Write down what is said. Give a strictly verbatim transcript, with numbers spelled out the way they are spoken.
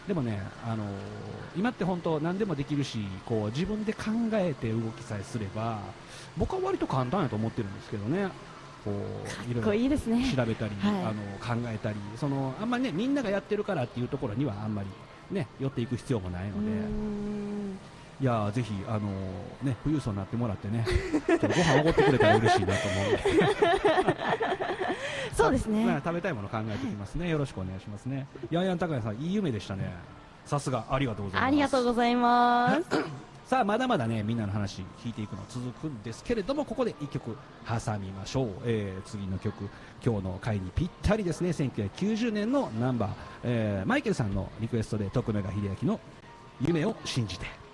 でもね、あのー今って本当何でもできるし、こう自分で考えて動きさえすれば、僕は割と簡単やと思ってるんですけどね。こういかっこいいですね。 調べたり、 はいあの考えたり、そのあんまりねみんながやってるからっていうところにはあんまりね寄っていく必要もないので、 うーんいやーぜひあのーね富裕層になってもらってね、ちょっとご飯おごってくれたら嬉しいなと思うので。 そうですね。 まあ食べたいもの考えておきますね。よろしくお願いしますね。ヤンヤン高谷さん、いい夢でしたね。さすが、ありがとうございます。 ありがとうございます。 さあまだまだねみんなの話聞いていくの続くんですけれども、ここでいっきょく挟みましょう。えー次の曲、今日の回にぴったりですね。せんきゅうひゃくきゅうじゅうねんのナンバー、えーマイケルさんのリクエストで徳永英明の夢を信じて。